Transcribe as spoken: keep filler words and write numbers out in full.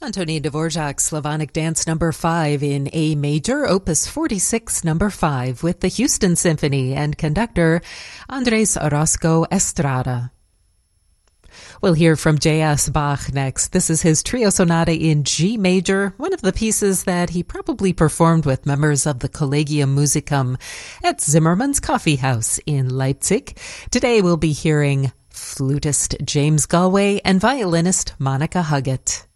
Antonín Dvořák Slavonic Dance number five in A major, opus forty-six, number five, with the Houston Symphony and conductor Andres Orozco Estrada. We'll hear from J S. Bach next. This is his trio sonata in G major, one of the pieces that he probably performed with members of the Collegium Musicum at Zimmermann's Coffee House in Leipzig. Today we'll be hearing flutist James Galway and violinist Monica Huggett.